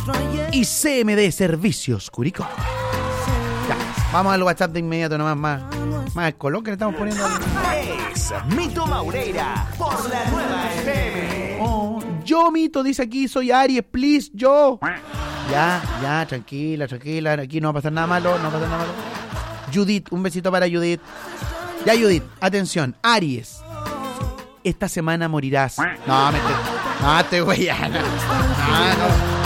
y CMD Servicios Curicó. Ya, vamos al WhatsApp de inmediato nomás, más el color que le estamos poniendo. Es Mito Maureira por la nueva FM. Oh, yo, Mito, dice aquí, soy Aries, please, yo. Ya, tranquila, aquí no va a pasar nada malo, Judith, un besito para Judith. Ya, Judith, atención, Aries. Esta semana morirás. No, te voy a... No.